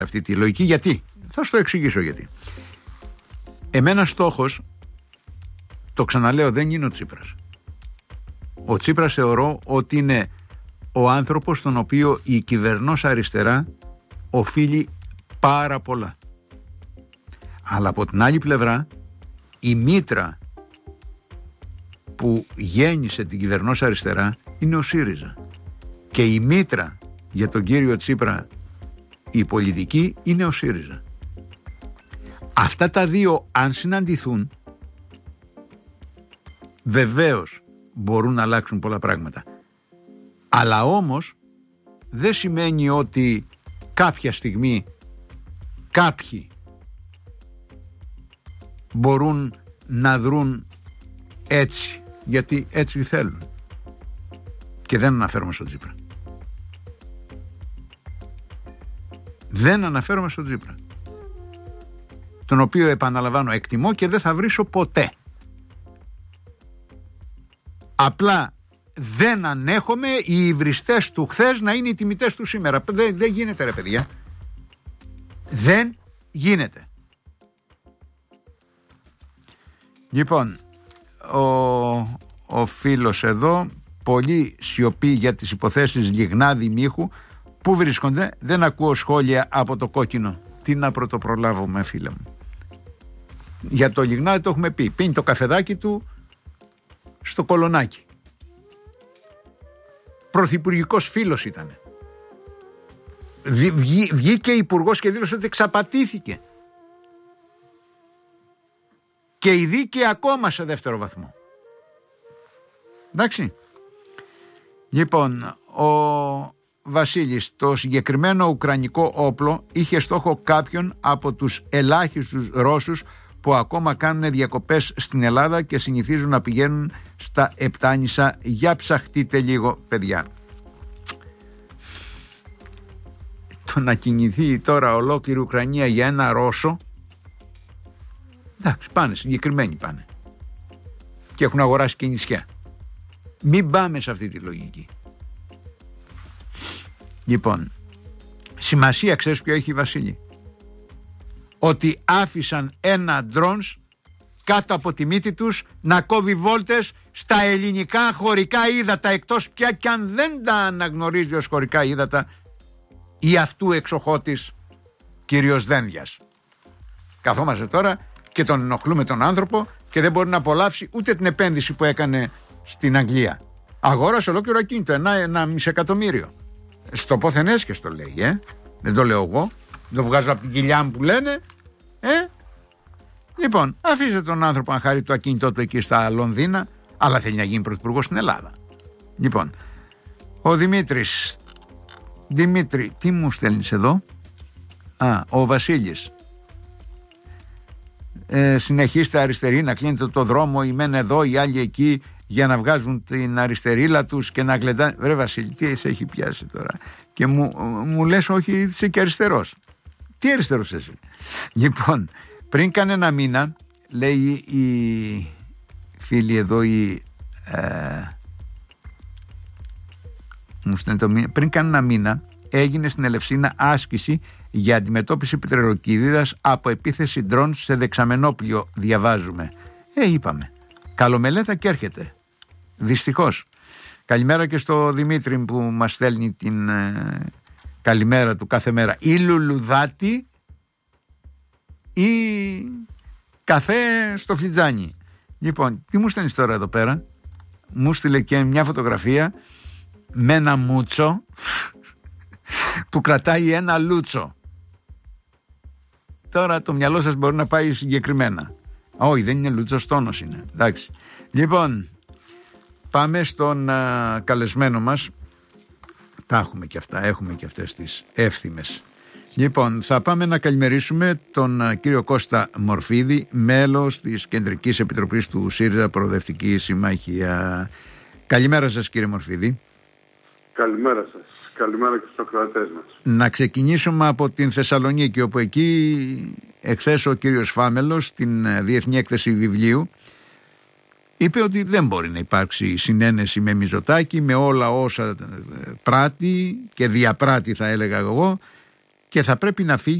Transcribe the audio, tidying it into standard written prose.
αυτή τη λογική. Γιατί? Θα σου το εξηγήσω γιατί. Εμένα στόχος, το ξαναλέω, δεν είναι ο Τσίπρας. Ο Τσίπρας θεωρώ ότι είναι ο άνθρωπος στον οποίο η κυβερνός αριστερά οφείλει πάρα πολλά. Αλλά από την άλλη πλευρά, η μήτρα που γέννησε την κυβερνός αριστερά είναι ο ΣΥΡΙΖΑ. Και η μήτρα για τον κύριο Τσίπρα, η πολιτική, είναι ο ΣΥΡΙΖΑ. Αυτά τα δύο, αν συναντηθούν, βεβαίως μπορούν να αλλάξουν πολλά πράγματα. Αλλά όμως δεν σημαίνει ότι κάποια στιγμή κάποιοι μπορούν να δρουν έτσι, γιατί έτσι θέλουν. Και δεν αναφέρομαι στον Τσίπρα. Δεν αναφέρομαι στον Τσίπρα, τον οποίο, επαναλαμβάνω, εκτιμώ και δεν θα βρίσω ποτέ. Απλά δεν ανέχομαι οι υβριστές του χθες να είναι οι τιμητές του σήμερα. Δεν γίνεται, ρε παιδιά. Δεν γίνεται. Λοιπόν, ο φίλος εδώ, πολύ σιωπή για τις υποθέσεις Λιγνάδη Μίχου. Πού βρίσκονται? Δεν ακούω σχόλια από το κόκκινο. Τι να πρωτοπρολάβουμε, φίλε μου. Για το Λιγνάδη το έχουμε πει. Πίνει το καφεδάκι του στο Κολονάκι. Πρωθυπουργικός φίλος ήταν. Βγήκε υπουργός και δήλωσε ότι εξαπατήθηκε. Και η δίκη ακόμα σε δεύτερο βαθμό. Εντάξει. Λοιπόν, ο Βασίλης, το συγκεκριμένο ουκρανικό όπλο είχε στόχο κάποιον από τους ελάχιστους Ρώσους που ακόμα κάνουν διακοπές στην Ελλάδα και συνηθίζουν να πηγαίνουν στα Επτάνησα. Για ψαχτείτε λίγο, παιδιά. Το να κινηθεί τώρα ολόκληρη Ουκρανία για ένα Ρώσο, εντάξει, πάνε, συγκεκριμένοι πάνε και έχουν αγοράσει και νησιά. Μην πάμε σε αυτή τη λογική. Λοιπόν, σημασία ξέρεις ποιο έχει, Βασίλη? Ότι άφησαν ένα ντρόνς κάτω από τη μύτη τους να κόβει βόλτες στα ελληνικά χωρικά ύδατα, εκτός πια κι αν δεν τα αναγνωρίζει ως χωρικά ύδατα ή αυτού εξοχώτης κύριος Δένδιας. Καθόμαστε τώρα και τον ενοχλούμε τον άνθρωπο και δεν μπορεί να απολαύσει ούτε την επένδυση που έκανε στην Αγγλία. Αγόρασε ολόκληρο ακίνητο, 1,5 εκατομμύριο. Στο πόθεν έσχεστο λέει, δεν το λέω εγώ, το βγάζω από την κοιλιά μου που λένε. Λοιπόν, αφήστε τον άνθρωπο να χαρεί το ακίνητό του εκεί στα Λονδίνα, αλλά θέλει να γίνει πρωθυπουργός στην Ελλάδα. Λοιπόν, ο Δημήτρης, Δημήτρη, τι μου στέλνεις εδώ? Ο Βασίλης. Συνεχίστε αριστεροί να κλείνετε το δρόμο, οι μεν εδώ, οι άλλοι εκεί, για να βγάζουν την αριστερίλα τους και να γλεντάνε. Βρε Βασίλη, τι σε έχει πιάσει τώρα? Και μου λες όχι, είσαι και αριστερός. Τι αριστερός εσύ? Λοιπόν, πριν κανένα μήνα, λέει η φίλη εδώ, πριν κανένα μήνα έγινε στην Ελευσίνα άσκηση για αντιμετώπιση πετρελοκύδιδας από επίθεση ντρόν σε δεξαμενόπλιο, διαβάζουμε. Είπαμε, καλομελέτα και έρχεται. Δυστυχώς. Καλημέρα και στο Δημήτρη που μας στέλνει την καλημέρα του κάθε μέρα. Ή λουλουδάτι ή καφέ στο φλιτζάνι. Λοιπόν, τι μου στέλνεις τώρα εδώ πέρα? Μου στείλε και μια φωτογραφία με ένα μούτσο που κρατάει ένα λούτσο. Τώρα το μυαλό σας μπορεί να πάει συγκεκριμένα. Όχι, δεν είναι λούτσος, τόνος είναι. Εντάξει. Λοιπόν, πάμε στον καλεσμένο μας. Τα έχουμε και αυτά, έχουμε και αυτές τις εύθυμες. Λοιπόν, θα πάμε να καλημερίσουμε τον κύριο Κώστα Μορφίδη, μέλος της Κεντρικής Επιτροπής του ΣΥΡΙΖΑ Προοδευτική Συμμαχία. Καλημέρα σας, κύριε Μορφίδη. Καλημέρα σας. Καλημέρα και στους ακροατές μας. Να ξεκινήσουμε από την Θεσσαλονίκη, όπου εκεί εχθές ο κύριος Φάμελος στην Διεθνή Έκθεση Βιβλίου είπε ότι δεν μπορεί να υπάρξει συνένεση με Μητσοτάκη, με όλα όσα πράττει και διαπράττει, θα έλεγα εγώ, και θα πρέπει να φύγει